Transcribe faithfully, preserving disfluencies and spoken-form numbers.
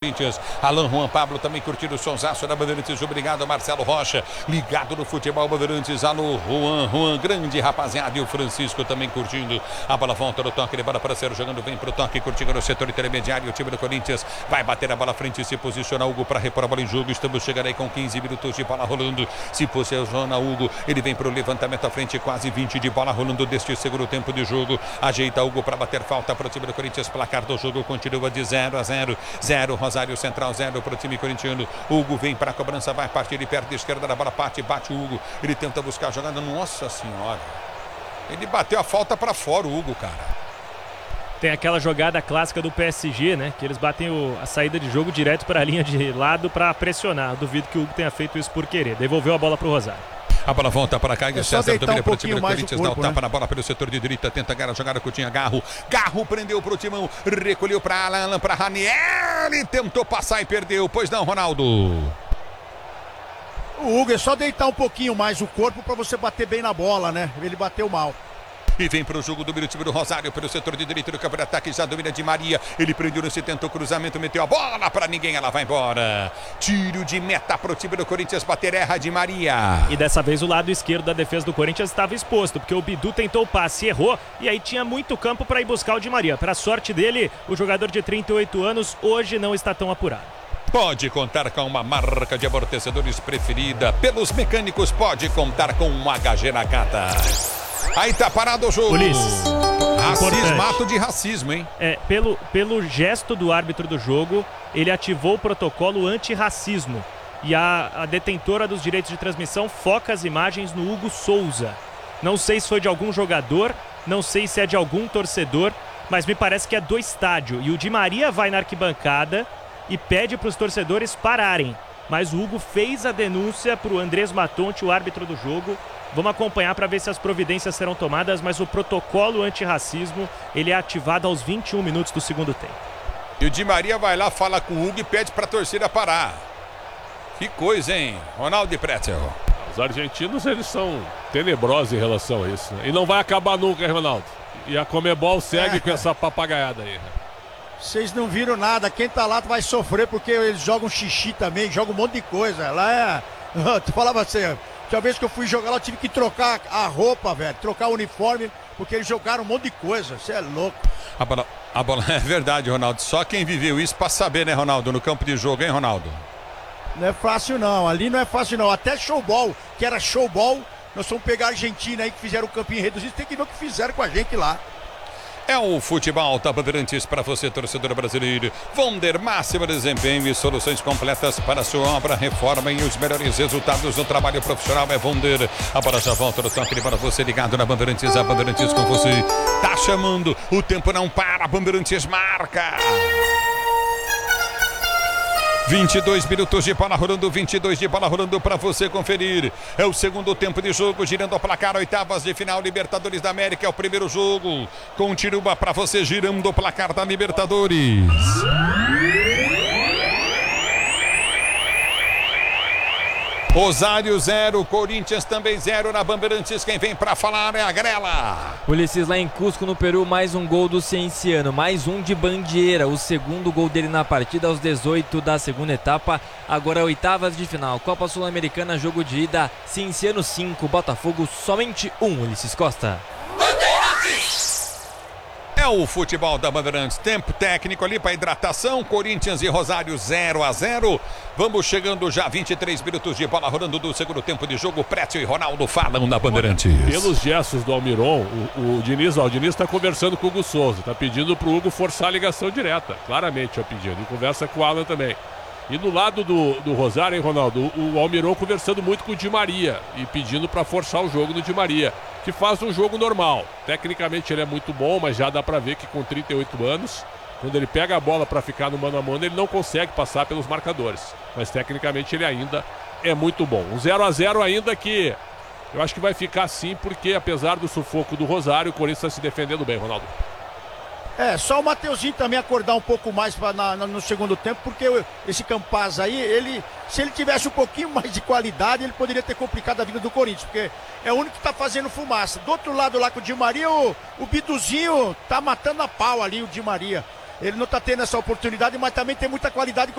Corinthians. Alan Juan Pablo também curtindo o sonsaço da Bandeirantes. Obrigado, Marcelo Rocha, ligado no futebol Bandeirantes. Alô, Juan, Juan, grande rapaziada. E o Francisco também curtindo. A bola volta no toque, de bola para ser jogando, vem pro toque, curtindo no setor intermediário. O time do Corinthians vai bater a bola à frente e se posiciona. Hugo para repor a bola em jogo. Estamos chegando aí com quinze minutos de bola rolando. Se posiciona Hugo, ele vem pro levantamento à frente, quase vinte de bola rolando deste segundo tempo de jogo. Ajeita Hugo para bater falta para o time do Corinthians. Placar do jogo continua de zero a zero. zero Rosário Central, zero para o time corintiano. Hugo vem para a cobrança, vai partir de perto da esquerda da bola, bate, bate o Hugo. Ele tenta buscar a jogada. Nossa senhora, ele bateu a falta para fora, o Hugo, cara. Tem aquela jogada clássica do P S G, né? Que eles batem o, a saída de jogo direto para a linha de lado para pressionar. Duvido que o Hugo tenha feito isso por querer. Devolveu a bola para o Rosário. A bola volta para cá e o César domina um para o time do Corinthians, dá o tapa, né? na bola pelo setor de direita, tenta ganhar a jogada que tinha Garro. Garro prendeu para o Timão, recolheu para Alan, para Raniel, e tentou passar e perdeu. Pois não, Ronaldo? O Hugo é só deitar um pouquinho mais o corpo para você bater bem na bola, né? Ele bateu mal. E vem para o jogo do time do Rosário pelo setor de direita do campo de ataque, já domina de Maria. Ele prendeu nesse, tentou cruzamento, meteu a bola para ninguém, ela vai embora. Tiro de meta para o time do Corinthians, bater, erra de Maria. E dessa vez o lado esquerdo da defesa do Corinthians estava exposto, porque o Bidu tentou o passe e errou, e aí tinha muito campo para ir buscar o Di Maria. Para sorte dele, o jogador de trinta e oito anos hoje não está tão apurado. Pode contar com uma marca de amortecedores preferida pelos mecânicos, pode contar com um H G Nakata. Aí tá parado o jogo. Ulisses, racismato de racismo, hein? É, pelo, pelo gesto do árbitro do jogo, ele ativou o protocolo antirracismo. E a, a detentora dos direitos de transmissão foca as imagens no Hugo Souza. Não sei se foi de algum jogador, não sei se é de algum torcedor, mas me parece que é do estádio. E o Di Maria vai na arquibancada e pede para os torcedores pararem. Mas o Hugo fez a denúncia para o Andrés Matonte, o árbitro do jogo. Vamos acompanhar para ver se as providências serão tomadas, mas o protocolo antirracismo, ele é ativado aos vinte e um minutos do segundo tempo. E o Di Maria vai lá, fala com o Hugo e pede para a torcida parar. Que coisa, hein? Ronaldo Pretzel. Os argentinos, eles são tenebrosos em relação a isso, né? E não vai acabar nunca, hein, Ronaldo? E a Conmebol segue é. com essa papagaiada aí. Vocês não viram nada, quem tá lá vai sofrer porque eles jogam xixi também, jogam um monte de coisa. Lá é... Tu falava assim... Tinha vez que eu fui jogar lá, eu tive que trocar a roupa, velho. Trocar o uniforme, porque eles jogaram um monte de coisa. Você é louco. A bola, a bola é verdade, Ronaldo. Só quem viveu isso pra saber, né, Ronaldo? No campo de jogo, hein, Ronaldo? Não é fácil, não. Ali não é fácil, não. Até showball, que era showball, nós fomos pegar a Argentina aí, que fizeram o campinho reduzido. Tem que ver o que fizeram com a gente lá. É o futebol da Bandeirantes para você, torcedor brasileiro. Vonder, máximo desempenho e soluções completas para a sua obra, reforma e os melhores resultados do trabalho profissional é Vonder. A bola já volta no toque para você ligado na Bandeirantes. A Bandeirantes com você. Tá chamando, o tempo não para, a Bandeirantes marca. vinte e dois minutos de bola rolando, vinte e dois de bola rolando para você conferir. É o segundo tempo de jogo, girando o placar, oitavas de final, Libertadores da América, é o primeiro jogo. Continua para você girando o placar da Libertadores. Rosário zero, Corinthians também zero na Bandeirantes. Quem vem pra falar é a Grela. Ulisses, lá em Cusco, no Peru, mais um gol do Cienciano, mais um de Bandeira, o segundo gol dele na partida aos dezoito da segunda etapa. Agora oitavas de final, Copa Sul-Americana, jogo de ida, Cienciano cinco, Botafogo somente um, Ulisses Costa. É o futebol da Bandeirantes, tempo técnico ali para hidratação, Corinthians e Rosário zero a zero. Vamos chegando já, vinte e três minutos de bola rolando do segundo tempo de jogo. Prétio e Ronaldo falam na Bandeirantes. Pelos gestos do Almiron, o, o Diniz, ó, o Diniz está conversando com o Hugo Souza, está pedindo para o Hugo forçar a ligação direta, claramente ó, pedindo, e conversa com o Alan também. E do lado do, do Rosário, hein, Ronaldo, o, o Almiron conversando muito com o Di Maria e pedindo para forçar o jogo do Di Maria, que faz um jogo normal. Tecnicamente ele é muito bom, mas já dá para ver que com trinta e oito anos, quando ele pega a bola para ficar no mano a mano, ele não consegue passar pelos marcadores. Mas tecnicamente ele ainda é muito bom. Um zero a zero ainda que eu acho que vai ficar assim, porque apesar do sufoco do Rosário, o Corinthians está se defendendo bem, Ronaldo. É, só o Mateuzinho também acordar um pouco mais pra, na, no segundo tempo, porque esse Campaz aí, ele, se ele tivesse um pouquinho mais de qualidade, ele poderia ter complicado a vida do Corinthians, porque é o único que tá fazendo fumaça. Do outro lado lá com o Di Maria, o, o Biduzinho tá matando a pau ali, o Di Maria. Ele não tá tendo essa oportunidade, mas também tem muita qualidade.